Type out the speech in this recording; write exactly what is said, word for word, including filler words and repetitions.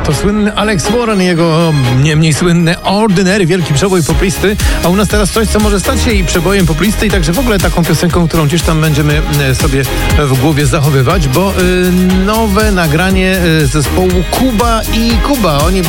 To słynny Alex Warren i jego nie mniej słynny Ordinary, wielki przebój poplisty. A u nas teraz coś, co może stać się i przebojem poplisty, i także w ogóle taką piosenką, którą gdzieś tam będziemy sobie w głowie zachowywać, bo y, nowe nagranie zespołu Kuba i Kuba. Oni